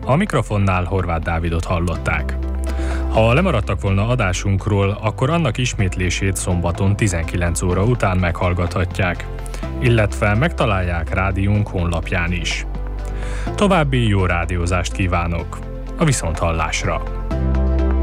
A mikrofonnál Horváth Dávidot hallották. Ha lemaradtak volna adásunkról, akkor annak ismétlését szombaton 19 óra után meghallgathatják, illetve megtalálják rádiónk honlapján is. További jó rádiózást kívánok! A viszonthallásra!